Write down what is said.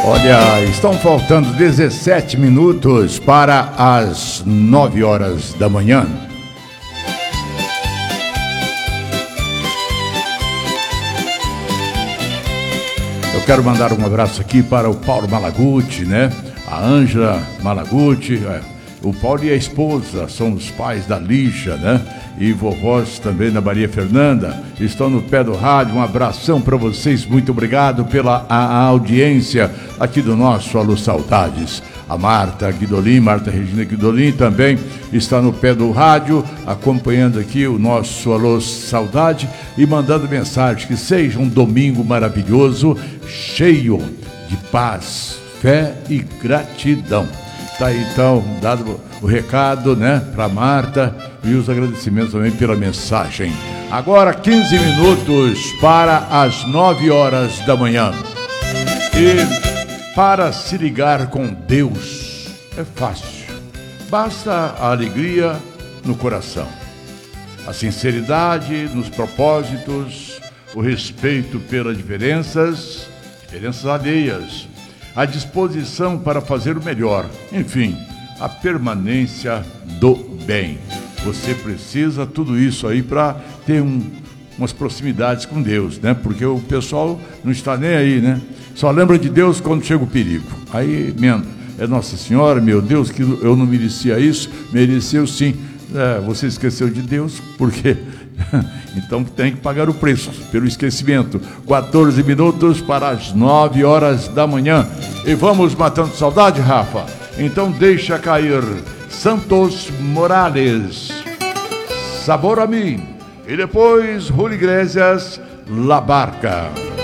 Olha, estão faltando 17 minutos para as 9 horas da manhã. Eu quero mandar um abraço aqui para o Paulo Malaguti, né? A Ângela Malaguti, o Paulo e a esposa são os pais da Lígia, né? E vovós também da Maria Fernanda, estão no pé do rádio. Um abração para vocês, muito obrigado pela audiência aqui do nosso Alô Saudades. A Marta Regina Guidolin também está no pé do rádio, acompanhando aqui o nosso Alô Saudade e mandando mensagem que seja um domingo maravilhoso, cheio de paz, fé e gratidão. Tá aí então dado o recado, né, para Marta, e os agradecimentos também pela mensagem. Agora 15 minutos para as 9 horas da manhã. E para se ligar com Deus é fácil. Basta a alegria no coração, a sinceridade nos propósitos, o respeito pelas diferenças alheias, a disposição para fazer o melhor, enfim, a permanência do bem. Você precisa tudo isso aí para ter umas proximidades com Deus, né? Porque o pessoal não está nem aí, né? Só lembra de Deus quando chega o perigo. Aí, é Nossa Senhora, meu Deus, que eu não merecia isso. Mereceu sim. Você esqueceu de Deus, porque então tem que pagar o preço pelo esquecimento. 14 minutos para as 9 horas da manhã. E vamos matando saudade, Rafa? Então deixa cair Santos Morales, Sabor a Mim. E depois Julio Iglesias, La Barca.